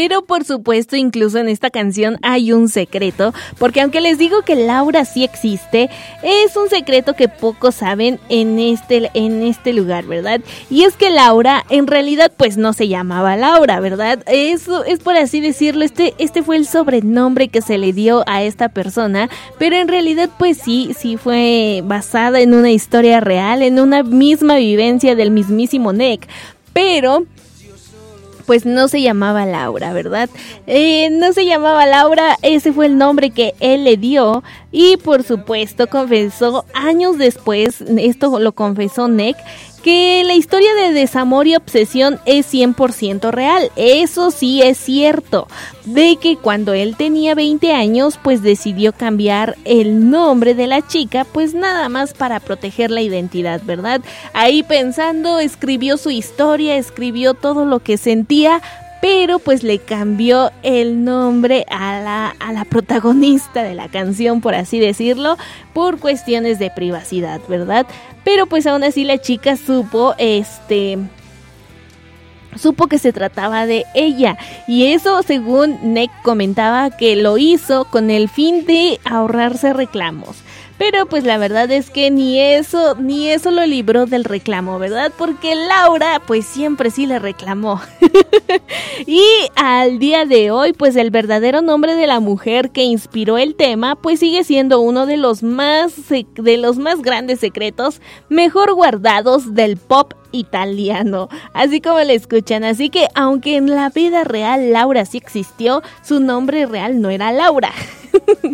Pero por supuesto, incluso en esta canción hay un secreto, porque aunque les digo que Laura sí existe, es un secreto que pocos saben en este lugar, ¿verdad? Y es que Laura en realidad pues no se llamaba Laura, ¿verdad? Eso es, por así decirlo, este fue el sobrenombre que se le dio a esta persona, pero en realidad pues sí fue basada en una historia real, en una misma vivencia del mismísimo Nick, pero pues no se llamaba Laura, ¿verdad? No se llamaba Laura, ese fue el nombre que él le dio y por supuesto confesó años después, esto lo confesó Nick, que la historia de desamor y obsesión es 100% real. Eso sí es cierto, de que cuando él tenía 20 años, pues decidió cambiar el nombre de la chica, pues nada más para proteger la identidad, ¿verdad? Ahí pensando, escribió su historia, escribió todo lo que sentía, pero pues le cambió el nombre a la protagonista de la canción, por así decirlo, por cuestiones de privacidad, ¿verdad? Pero pues aún así la chica supo que se trataba de ella, y eso según Nick comentaba que lo hizo con el fin de ahorrarse reclamos. Pero pues la verdad es que ni eso lo libró del reclamo, ¿verdad? Porque Laura pues siempre sí le reclamó. Y al día de hoy pues el verdadero nombre de la mujer que inspiró el tema pues sigue siendo uno de los más grandes secretos mejor guardados del pop italiano, así como le escuchan. Así que aunque en la vida real Laura sí existió, su nombre real no era Laura.